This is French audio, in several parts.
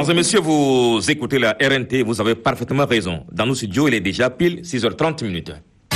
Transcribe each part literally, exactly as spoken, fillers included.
Mesdames et messieurs, vous écoutez la R N T, vous avez parfaitement raison. Dans nos studios, il est déjà pile six heures trente minutes.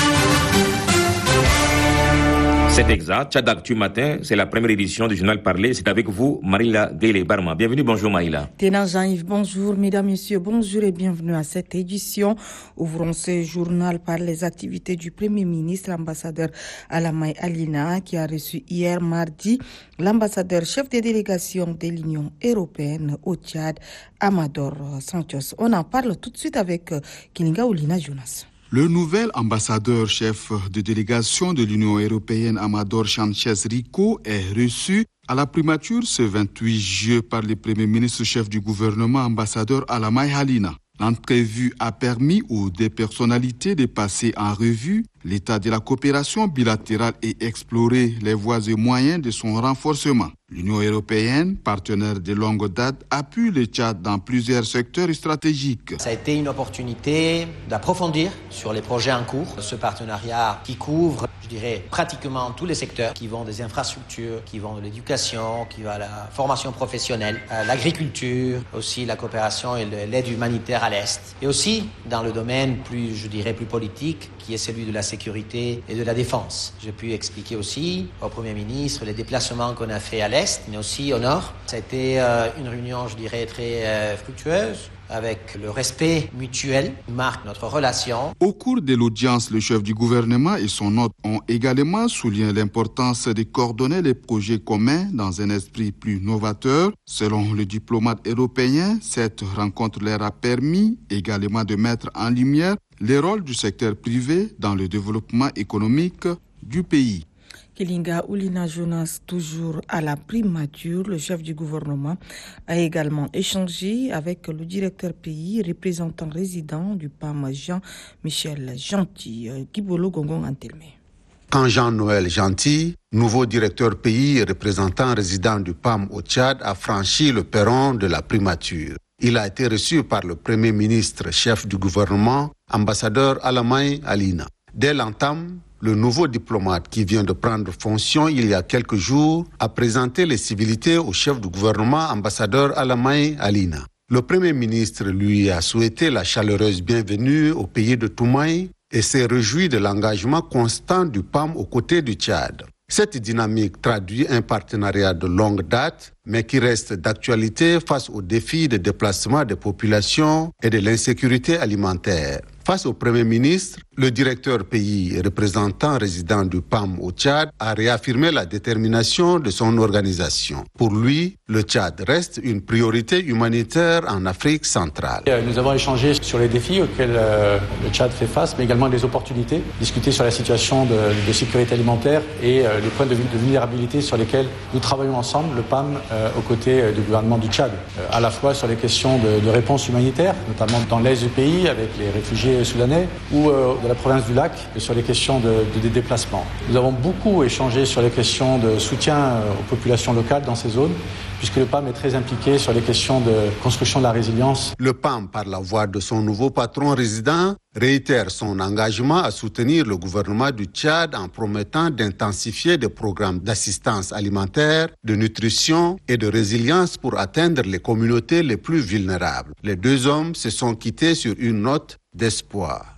C'est exact. Tchad Actu Matin, c'est la première édition du journal Parler. C'est avec vous, Marila Guélé-Barma. Bienvenue, bonjour Marila. Ténant Jean-Yves, bonjour. Mesdames, Messieurs, bonjour et bienvenue à cette édition. Ouvrons ce journal par les activités du Premier ministre, l'ambassadeur Alamay Alina, qui a reçu hier mardi l'ambassadeur chef de délégation de l'Union européenne au Tchad, Amador Santos. On en parle tout de suite avec Kilinga Oulina Jonas. Le nouvel ambassadeur chef de délégation de l'Union européenne, Amador Sanchez Rico, est reçu à la primature ce vingt-huit juillet par le Premier ministre chef du gouvernement, ambassadeur Alamay Alina. L'entrevue a permis aux deux personnalités de passer en revue l'état de la coopération bilatérale et explorer les voies et moyens de son renforcement. L'Union européenne, partenaire de longue date, appuie le Tchad dans plusieurs secteurs stratégiques. Ça a été une opportunité d'approfondir sur les projets en cours. Ce partenariat qui couvre, je dirais, pratiquement tous les secteurs, qui vont des infrastructures, qui vont de l'éducation, qui va à la formation professionnelle, à l'agriculture, aussi la coopération et l'aide humanitaire à l'Est. Et aussi dans le domaine plus, je dirais, plus politique, qui est celui de la sécurité et de la défense. J'ai pu expliquer aussi au Premier ministre les déplacements qu'on a fait à l'Est, mais aussi au Nord. Ça a été euh, une réunion, je dirais, très euh, fructueuse, avec le respect mutuel qui marque notre relation. Au cours de l'audience, le chef du gouvernement et son hôte ont également souligné l'importance de coordonner les projets communs dans un esprit plus novateur. Selon le diplomate européen, cette rencontre leur a permis également de mettre en lumière les rôles du secteur privé dans le développement économique du pays. Kilinga Oulina Jonas, toujours à la primature, le chef du gouvernement a également échangé avec le directeur pays, représentant résident du P A M, Jean-Michel Gentil. Kibolo Gongon Antelme. Quand Jean-Noël Gentil, nouveau directeur pays et représentant résident du P A M au Tchad, a franchi le perron de la primature. Il a été reçu par le Premier ministre, chef du gouvernement, ambassadeur Alamay Alina. Dès l'entame, le nouveau diplomate qui vient de prendre fonction il y a quelques jours a présenté les civilités au chef du gouvernement, ambassadeur Alamay Alina. Le Premier ministre lui a souhaité la chaleureuse bienvenue au pays de Toumaï et s'est réjoui de l'engagement constant du P A M aux côtés du Tchad. Cette dynamique traduit un partenariat de longue date, mais qui reste d'actualité face aux défis de déplacement des populations et de l'insécurité alimentaire. Face au Premier ministre, le directeur pays et représentant résident du P A M au Tchad a réaffirmé la détermination de son organisation. Pour lui, le Tchad reste une priorité humanitaire en Afrique centrale. Nous avons échangé sur les défis auxquels euh, le Tchad fait face, mais également des opportunités, discuter sur la situation de, de sécurité alimentaire et euh, les points de, de vulnérabilité sur lesquels nous travaillons ensemble, le P A M, euh, aux côtés euh, du gouvernement du Tchad, euh, à la fois sur les questions de, de réponse humanitaire, notamment dans l'est du pays avec les réfugiés soudanais, ou euh, de la province du Lac, et sur les questions de, de, de déplacement. Nous avons beaucoup échangé sur les questions de soutien euh, aux populations locales dans ces zones, puisque le P A M est très impliqué sur les questions de construction de la résilience. Le P A M, par la voix de son nouveau patron résident, réitère son engagement à soutenir le gouvernement du Tchad en promettant d'intensifier des programmes d'assistance alimentaire, de nutrition et de résilience pour atteindre les communautés les plus vulnérables. Les deux hommes se sont quittés sur une note d'espoir.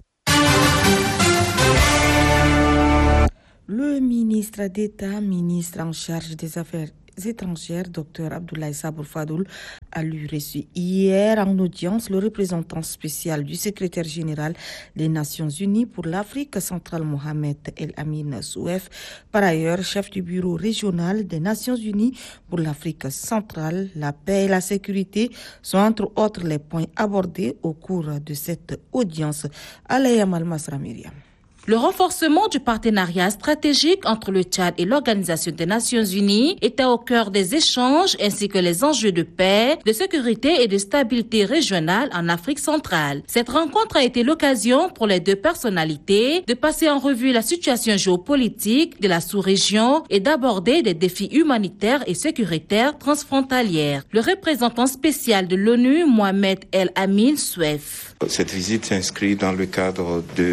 Le ministre d'État, ministre en charge des Affaires étrangères, Dr Abdoulaye Sabour Fadoul, a lui reçu hier en audience le représentant spécial du secrétaire général des Nations Unies pour l'Afrique centrale, Mohamed El Amin Souef. Par ailleurs, chef du bureau régional des Nations Unies pour l'Afrique centrale, la paix et la sécurité sont entre autres les points abordés au cours de cette audience. Alaya Malmasra Myriam. Le renforcement du partenariat stratégique entre le Tchad et l'Organisation des Nations Unies était au cœur des échanges ainsi que les enjeux de paix, de sécurité et de stabilité régionale en Afrique centrale. Cette rencontre a été l'occasion pour les deux personnalités de passer en revue la situation géopolitique de la sous-région et d'aborder des défis humanitaires et sécuritaires transfrontalières. Le représentant spécial de l'ONU, Mohamed El Amin Souef. Cette visite s'inscrit dans le cadre de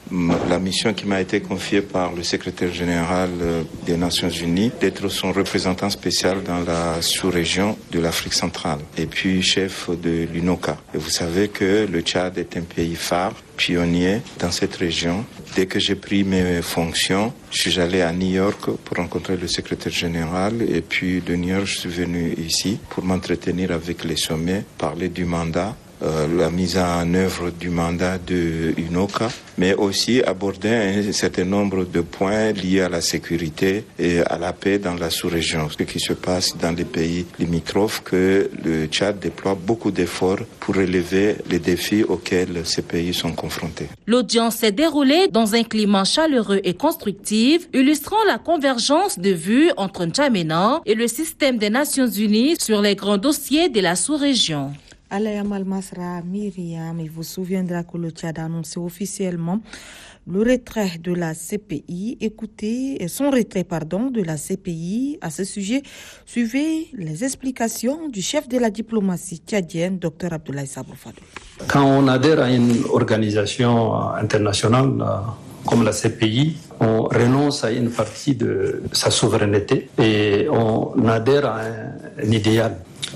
la mission qui m'a été confiée par le secrétaire général des Nations Unies d'être son représentant spécial dans la sous-région de l'Afrique centrale et puis chef de l'U N O C A. Et vous savez que le Tchad est un pays phare, pionnier dans cette région. Dès que j'ai pris mes fonctions, je suis allé à New York pour rencontrer le secrétaire général et puis de New York, je suis venu ici pour m'entretenir avec les sommets, parler du mandat, euh, la mise en œuvre du mandat de U N O C A, mais aussi aborder un certain nombre de points liés à la sécurité et à la paix dans la sous-région. Ce qui se passe dans les pays limitrophes, que le Tchad déploie beaucoup d'efforts pour relever les défis auxquels ces pays sont confrontés. L'audience s'est déroulée dans un climat chaleureux et constructif, illustrant la convergence de vues entre N'Djamena et le système des Nations Unies sur les grands dossiers de la sous-région. Alayam Al-Masra, Myriam, il vous souviendra que le Tchad a annoncé officiellement le retrait de la C P I. Écoutez, son retrait pardon, de la C P I à ce sujet. Suivez les explications du chef de la diplomatie tchadienne, Dr Abdoulaye Sabour Fadoul. Quand on adhère à une organisation internationale comme la C P I, on renonce à une partie de sa souveraineté et on adhère à un, un idéal.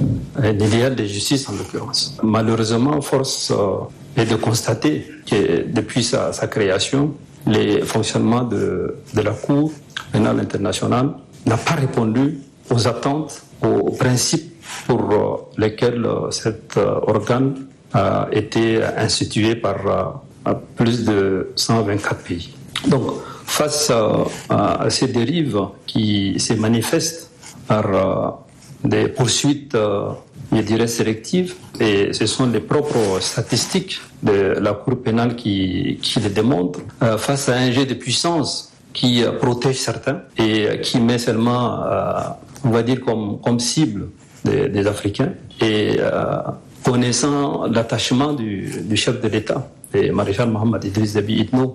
Un idéal de justice en l'occurrence. Malheureusement, force euh, est de constater que depuis sa, sa création, les fonctionnements de, de la Cour pénale internationale n'a pas répondu aux attentes, aux principes pour euh, lesquels euh, cet euh, organe a été institué par euh, plus de cent vingt-quatre pays. Donc, face euh, à ces dérives qui se manifestent par euh, des poursuites, euh, je dirais, sélectives, et ce sont les propres statistiques de la Cour pénale qui, qui le démontrent, euh, face à un jeu de puissance qui euh, protège certains et euh, qui met seulement, euh, on va dire, comme, comme cible des, des Africains, et euh, connaissant l'attachement du, du chef de l'État, le maréchal Mohamed Idriss Déby Itno,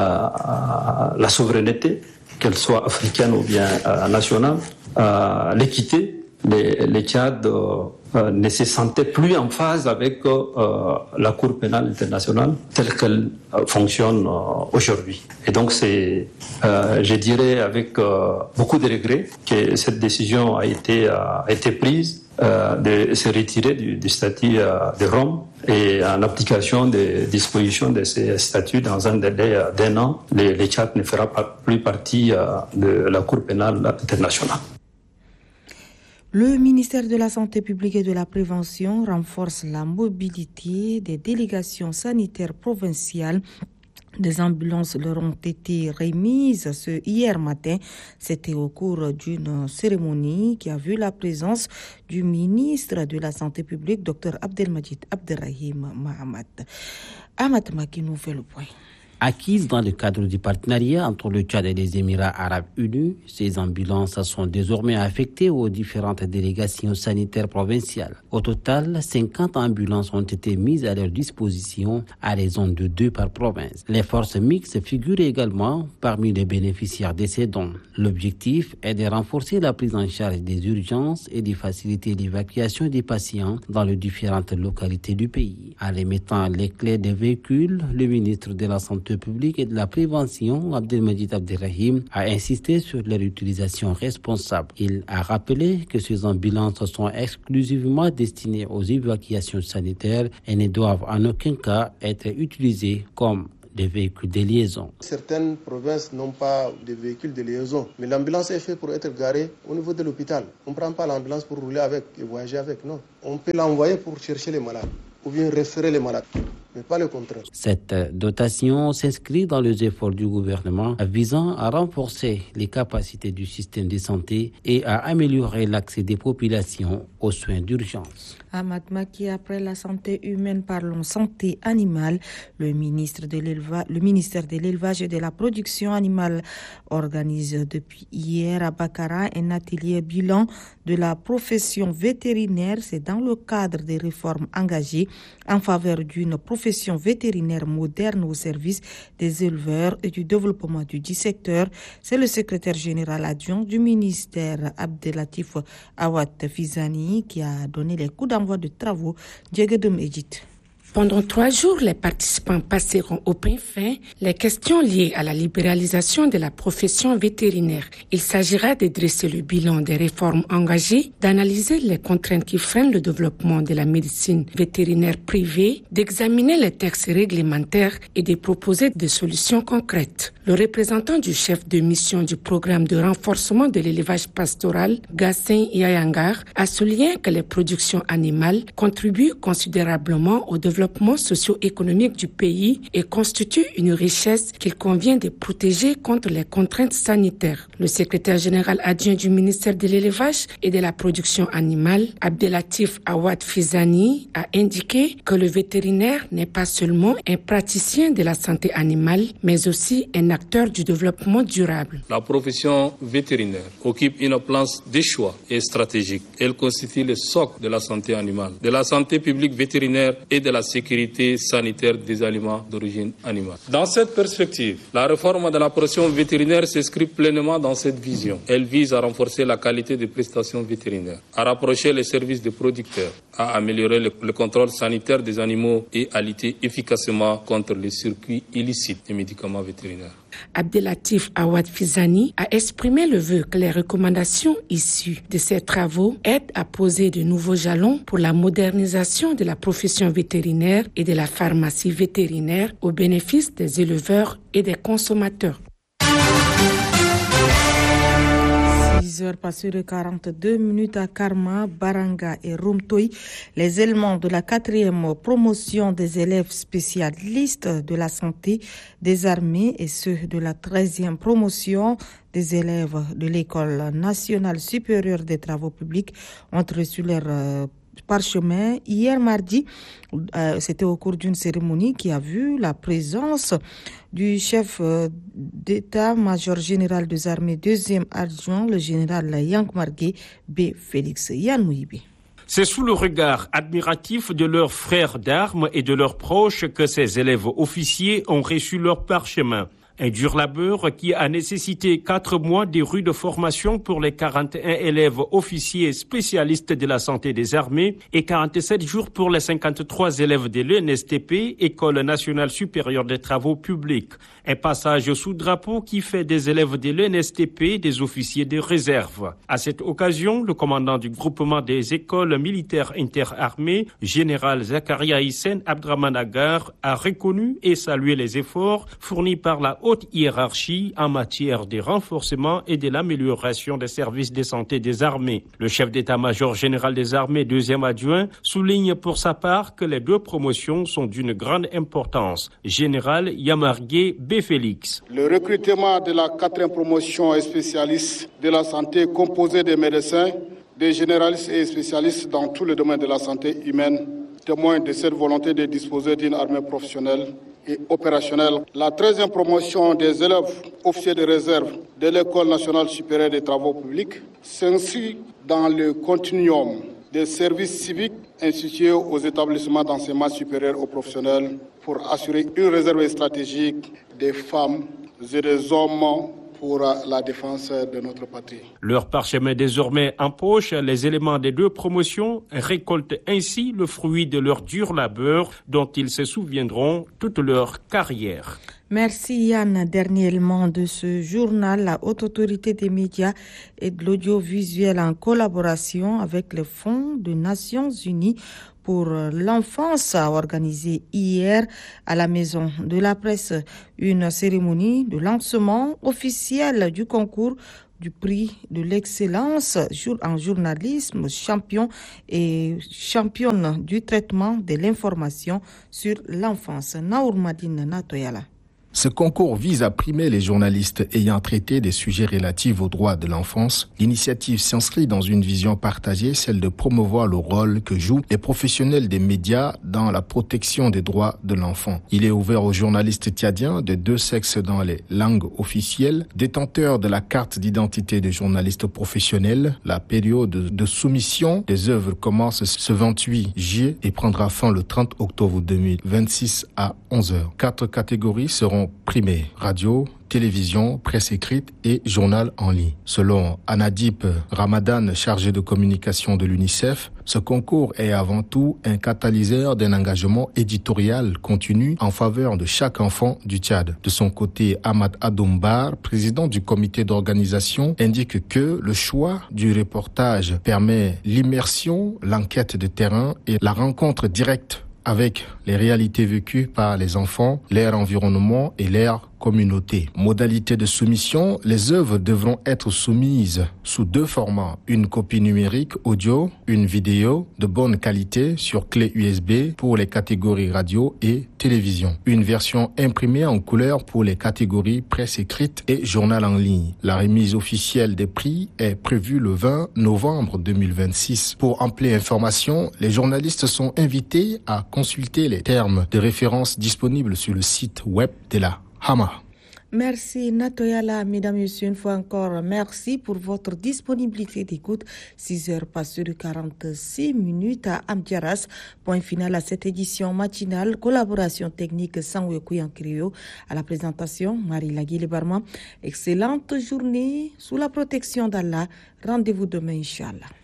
à, à la souveraineté, qu'elle soit africaine ou bien euh, nationale, à l'équité, les, les Tchad euh, ne se sentaient plus en phase avec euh, la Cour pénale internationale telle qu'elle euh, fonctionne euh, aujourd'hui. Et donc c'est, euh, je dirais, avec euh, beaucoup de regrets que cette décision a été, a été prise euh, de se retirer du, du statut euh, de Rome, et en application des dispositions de ces statuts dans un délai euh, d'un an, les, les Tchad ne fera pas plus partie euh, de la Cour pénale internationale. Le ministère de la Santé publique et de la Prévention renforce la mobilité des délégations sanitaires provinciales. Des ambulances leur ont été remises ce hier matin. C'était au cours d'une cérémonie qui a vu la présence du ministre de la Santé publique, Dr Abdelmajid Abderrahim Mahamat. Ahmad Maki nous fait le point. Acquises dans le cadre du partenariat entre le Tchad et les Émirats arabes unis, ces ambulances sont désormais affectées aux différentes délégations sanitaires provinciales. Au total, cinquante ambulances ont été mises à leur disposition à raison de deux par province. Les forces mixtes figurent également parmi les bénéficiaires de ces dons. L'objectif est de renforcer la prise en charge des urgences et de faciliter l'évacuation des patients dans les différentes localités du pays. En remettant les clés des véhicules, le ministre de la Santé publique et de la Prévention, Abdelmajid Abderrahim, a insisté sur leur utilisation responsable. Il a rappelé que ces ambulances sont exclusivement destinées aux évacuations sanitaires et ne doivent en aucun cas être utilisées comme des véhicules de liaison. Certaines provinces n'ont pas de véhicules de liaison, mais l'ambulance est faite pour être garée au niveau de l'hôpital. On ne prend pas l'ambulance pour rouler avec et voyager avec, non. On peut l'envoyer pour chercher les malades ou bien référer les malades, mais pas le contraire. Cette dotation s'inscrit dans les efforts du gouvernement visant à renforcer les capacités du système de santé et à améliorer l'accès des populations aux soins d'urgence. Ahmad Maki, après la santé humaine, parlons santé animale. Le, ministre de l'élevage, le ministère de l'élevage et de la production animale organise depuis hier à Bakara un atelier bilan de la profession vétérinaire. C'est dans le cadre des réformes engagées en faveur d'une profession vétérinaire moderne au service des éleveurs et du développement du dit secteur. C'est le secrétaire général adjoint du ministère, Abdelatif Awad Fizani, qui a donné les coups d'envoi de travaux. Djegedem Edit. Pendant trois jours, les participants passeront au pain fin les questions liées à la libéralisation de la profession vétérinaire. Il s'agira de dresser le bilan des réformes engagées, d'analyser les contraintes qui freinent le développement de la médecine vétérinaire privée, d'examiner les textes réglementaires et de proposer des solutions concrètes. Le représentant du chef de mission du programme de renforcement de l'élevage pastoral, Gassin Yayangar, a souligné que les productions animales contribuent considérablement au développement socio-économique du pays et constitue une richesse qu'il convient de protéger contre les contraintes sanitaires. Le secrétaire général adjoint du ministère de l'élevage et de la production animale, Abdelatif Awad Fizani, a indiqué que le vétérinaire n'est pas seulement un praticien de la santé animale, mais aussi un acteur du développement durable. La profession vétérinaire occupe une place de choix et stratégique. Elle constitue le socle de la santé animale, de la santé publique vétérinaire et de la sécurité sanitaire des aliments d'origine animale. Dans cette perspective, la réforme de la profession vétérinaire s'inscrit pleinement dans cette vision. Elle vise à renforcer la qualité des prestations vétérinaires, à rapprocher les services des producteurs, à améliorer le, le contrôle sanitaire des animaux et à lutter efficacement contre les circuits illicites des médicaments vétérinaires. Abdelatif Awad Fizani a exprimé le vœu que les recommandations issues de ces travaux aident à poser de nouveaux jalons pour la modernisation de la profession vétérinaire et de la pharmacie vétérinaire au bénéfice des éleveurs et des consommateurs. six heures passées de quarante-deux minutes à Karma, Baranga et Rumtoy. Les éléments de la quatrième promotion des élèves spécialistes de la santé des armées et ceux de la treizième promotion des élèves de l'École nationale supérieure des travaux publics ont reçu leur euh, parchemin hier mardi. Euh, c'était au cours d'une cérémonie qui a vu la présence du chef euh, d'état-major général des armées, deuxième adjoint, le général Yank Margué B. Félix Yanouibi. C'est sous le regard admiratif de leurs frères d'armes et de leurs proches que ces élèves officiers ont reçu leur parchemin. Un dur labeur qui a nécessité quatre mois de rude formation pour les quarante et un élèves officiers spécialistes de la santé des armées et quarante-sept jours pour les cinquante-trois élèves de l'E N S T P, École nationale supérieure des travaux publics. Un passage sous drapeau qui fait des élèves de l'E N S T P des officiers de réserve. À cette occasion, le commandant du groupement des écoles militaires interarmées, général Zakaria Hissène Abdraman Agar, a reconnu et salué les efforts fournis par la haute hiérarchie en matière de renforcement et de l'amélioration des services de santé des armées. Le chef d'état-major général des armées, deuxième adjoint, souligne pour sa part que les deux promotions sont d'une grande importance. Général Yamargué B. Félix. Le recrutement de la quatrième promotion est spécialiste de la santé composée des médecins, des généralistes et spécialistes dans tous les domaines de la santé humaine, témoin de cette volonté de disposer d'une armée professionnelle et opérationnelle. La treizième promotion des élèves officiers de réserve de l'École nationale supérieure des travaux publics s'inscrit dans le continuum des services civiques institués aux établissements d'enseignement supérieur aux professionnels pour assurer une réserve stratégique des femmes et des hommes pour la défense de notre patrie. Leur parchemin désormais en poche, les éléments des deux promotions récoltent ainsi le fruit de leur dur labeur dont ils se souviendront toute leur carrière. Merci Yann. Dernier élément de ce journal, la Haute Autorité des médias et de l'audiovisuel en collaboration avec le Fonds des Nations Unies pour l'enfance a organisé hier à la Maison de la Presse une cérémonie de lancement officiel du concours du prix de l'excellence en journalisme, champion et championne du traitement de l'information sur l'enfance. Naourmadine Natoyala. Ce concours vise à primer les journalistes ayant traité des sujets relatifs aux droits de l'enfance. L'initiative s'inscrit dans une vision partagée, celle de promouvoir le rôle que jouent les professionnels des médias dans la protection des droits de l'enfant. Il est ouvert aux journalistes tchadiens de deux sexes dans les langues officielles, détenteurs de la carte d'identité des journalistes professionnels. La période de soumission des œuvres commence ce vingt-huit juillet et prendra fin le trente octobre deux mille vingt-six à onze heures. Quatre catégories seront sont primés. Radio, télévision, presse écrite et journal en ligne. Selon Anadip Ramadan, chargé de communication de l'UNICEF, ce concours est avant tout un catalyseur d'un engagement éditorial continu en faveur de chaque enfant du Tchad. De son côté, Ahmad Adoumbar, président du comité d'organisation, indique que le choix du reportage permet l'immersion, l'enquête de terrain et la rencontre directe avec les réalités vécues par les enfants, leur environnement et leur communauté. Modalité de soumission, les œuvres devront être soumises sous deux formats. Une copie numérique audio, une vidéo de bonne qualité sur clé U S B pour les catégories radio et télévision. Une version imprimée en couleur pour les catégories presse écrite et journal en ligne. La remise officielle des prix est prévue le vingt novembre deux mille vingt-six. Pour amplier information, les journalistes sont invités à consulter les termes de référence disponibles sur le site web de la Hama. Merci Natoyala, mesdames et messieurs, une fois encore, merci pour votre disponibilité d'écoute. six heures passées de quarante-six minutes à Amdiaras. Point final à cette édition matinale. Collaboration technique sans Kouyankrio. À la présentation, Marie Lagui Barma. Excellente journée sous la protection d'Allah. Rendez-vous demain, Inch'Allah.